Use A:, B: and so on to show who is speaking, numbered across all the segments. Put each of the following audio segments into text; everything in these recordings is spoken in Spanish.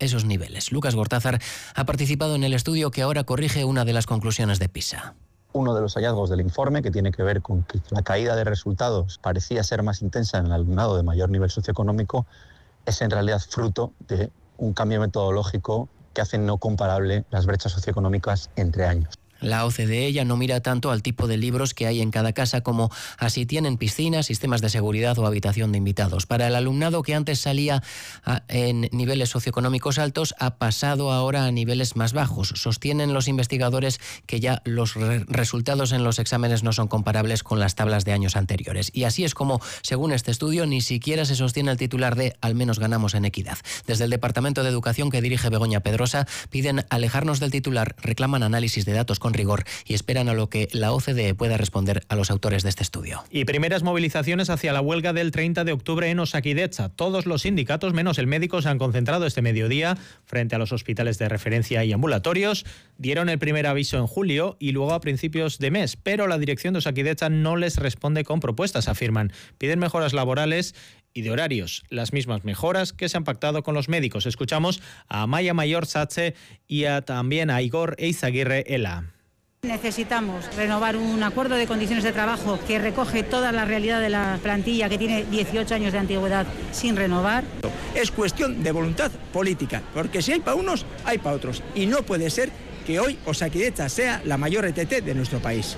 A: esos niveles. Lucas Gortázar ha participado en el estudio que ahora corrige una de las conclusiones de PISA.
B: Uno de los hallazgos del informe, que tiene que ver con que la caída de resultados parecía ser más intensa en el alumnado de mayor nivel socioeconómico, es en realidad fruto de un cambio metodológico que hace no comparable las brechas socioeconómicas entre años.
A: La OCDE ya no mira tanto al tipo de libros que hay en cada casa como a si tienen piscinas, sistemas de seguridad o habitación de invitados. Para el alumnado que antes salía en niveles socioeconómicos altos, ha pasado ahora a niveles más bajos. Sostienen los investigadores que ya los resultados en los exámenes no son comparables con las tablas de años anteriores. Y así es como, según este estudio, ni siquiera se sostiene el titular de «al menos ganamos en equidad». Desde el Departamento de Educación que dirige Begoña Pedrosa piden alejarnos del titular, reclaman análisis de datos con rigor y esperan a lo que la OCDE pueda responder a los autores de este estudio.
C: Y primeras movilizaciones hacia la huelga del 30 de octubre en Osakidetza. Todos los sindicatos, menos el médico, se han concentrado este mediodía frente a los hospitales de referencia y ambulatorios. Dieron el primer aviso en julio y luego a principios de mes, pero la dirección de Osakidetza no les responde con propuestas, afirman. Piden mejoras laborales y de horarios, las mismas mejoras que se han pactado con los médicos. Escuchamos a Amaya Mayor Sache y también a Igor Eizaguirre Ela.
D: Necesitamos renovar un acuerdo de condiciones de trabajo que recoge toda la realidad de la plantilla que tiene 18 años de antigüedad sin renovar.
E: Es cuestión de voluntad política, porque si hay para unos, hay para otros. Y no puede ser que hoy Osakidetza sea la mayor ETT de nuestro país.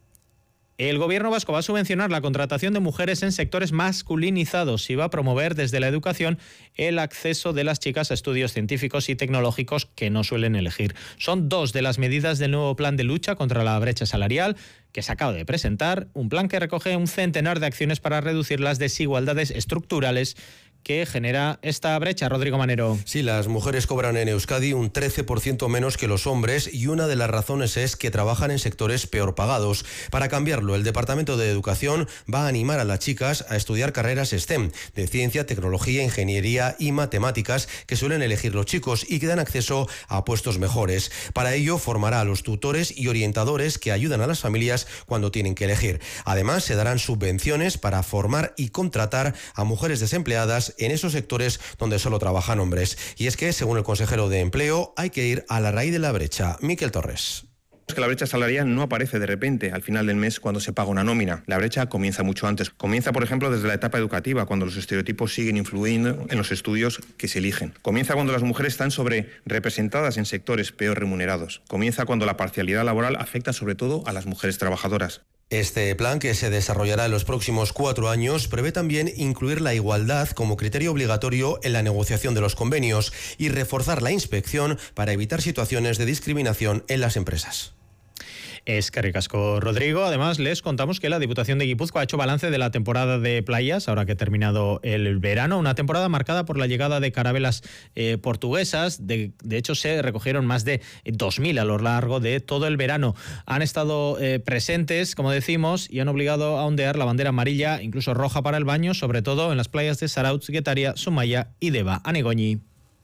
C: El gobierno vasco va a subvencionar la contratación de mujeres en sectores masculinizados y va a promover desde la educación el acceso de las chicas a estudios científicos y tecnológicos que no suelen elegir. Son dos de las medidas del nuevo plan de lucha contra la brecha salarial que se acaba de presentar, un plan que recoge un centenar de acciones para reducir las desigualdades estructurales que genera esta brecha. Rodrigo Manero.
F: Sí, las mujeres cobran en Euskadi un 13% menos que los hombres y una de las razones es que trabajan en sectores peor pagados. Para cambiarlo, el Departamento de Educación va a animar a las chicas a estudiar carreras STEM, de ciencia, tecnología, ingeniería y matemáticas, que suelen elegir los chicos y que dan acceso a puestos mejores. Para ello, formará a los tutores y orientadores que ayudan a las familias cuando tienen que elegir. Además, se darán subvenciones para formar y contratar a mujeres desempleadas en esos sectores donde solo trabajan hombres. Y es que, según el consejero de Empleo, hay que ir a la raíz de la brecha. Miquel Torres.
G: Es que la brecha salarial no aparece de repente al final del mes cuando se paga una nómina. La brecha comienza mucho antes. Comienza, por ejemplo, desde la etapa educativa, cuando los estereotipos siguen influyendo en los estudios que se eligen. Comienza cuando las mujeres están sobrerepresentadas en sectores peor remunerados. Comienza cuando la parcialidad laboral afecta sobre todo a las mujeres trabajadoras.
F: Este plan, que se desarrollará en los próximos 4 años, prevé también incluir la igualdad como criterio obligatorio en la negociación de los convenios y reforzar la inspección para evitar situaciones de discriminación en las empresas.
C: Eskerrik asko, Rodrigo. Además, les contamos que la Diputación de Guipúzcoa ha hecho balance de la temporada de playas, ahora que ha terminado el verano, una temporada marcada por la llegada de carabelas portuguesas. De hecho, se recogieron más de 2.000 a lo largo de todo el verano. Han estado presentes, como decimos, y han obligado a ondear la bandera amarilla, incluso roja para el baño, sobre todo en las playas de Zarautz, Guetaria, Zumaya y Deva. Anegoñi.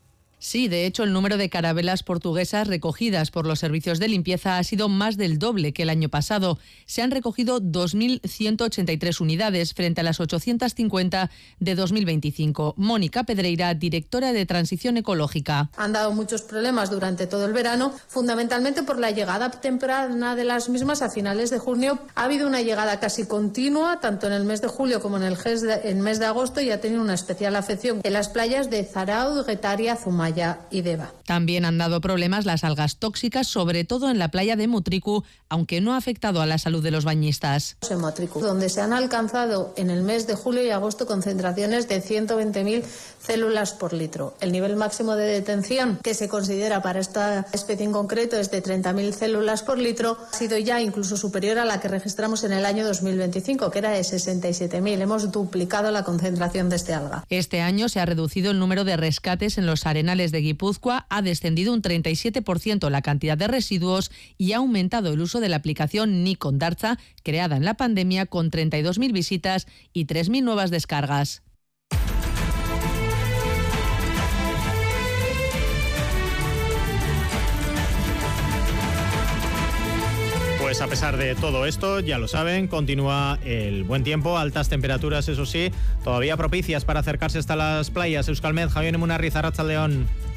H: Sí, de hecho, el número de carabelas portuguesas recogidas por los servicios de limpieza ha sido más del doble que el año pasado. Se han recogido 2.183 unidades frente a las 850 de 2025. Mónica Pedreira, directora de Transición Ecológica.
I: Han dado muchos problemas durante todo el verano, fundamentalmente por la llegada temprana de las mismas a finales de junio. Ha habido una llegada casi continua, tanto en el mes de julio como en el mes de agosto, y ha tenido una especial afección en las playas de Zarautz, Guetaria, Zumaya y Deva.
H: También han dado problemas las algas tóxicas, sobre todo en la playa de Mutriku, aunque no ha afectado a la salud de los bañistas.
I: En Mutriku, donde se han alcanzado en el mes de julio y agosto concentraciones de 120.000 células por litro. El nivel máximo de detención que se considera para esta especie en concreto es de 30.000 células por litro. Ha sido ya incluso superior a la que registramos en el año 2025, que era de 67.000. Hemos duplicado la concentración de este alga.
H: Este año se ha reducido el número de rescates en los arenales de Guipúzcoa, ha descendido un 37% la cantidad de residuos y ha aumentado el uso de la aplicación Nikon Dartza, creada en la pandemia, con 32.000 visitas y 3.000 nuevas descargas.
C: Pues a pesar de todo esto, ya lo saben, continúa el buen tiempo, altas temperaturas, eso sí, todavía propicias para acercarse hasta las playas. Euskalmet, Javier Munarriz, Arratsaldeon.